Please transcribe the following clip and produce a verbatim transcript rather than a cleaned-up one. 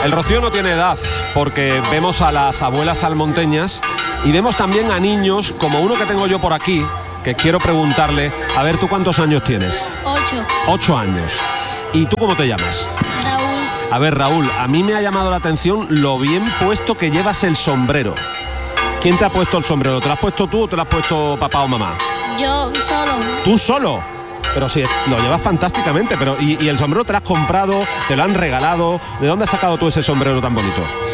El rocío no tiene edad, porque vemos a las abuelas salmonteñas y vemos también a niños como uno que tengo yo por aquí, que quiero preguntarle, a ver, ¿tú cuántos años tienes? Ocho. Ocho años. ¿Y tú cómo te llamas? Raúl. A ver, Raúl, a mí me ha llamado la atención lo bien puesto que llevas el sombrero. ¿Quién te ha puesto el sombrero? ¿Te lo has puesto tú o te lo has puesto papá o mamá? Yo solo. ¿Tú solo? Pero sí, lo llevas fantásticamente. Pero ¿y, y el sombrero te lo has comprado? ¿Te lo han regalado? ¿De dónde has sacado tú ese sombrero tan bonito?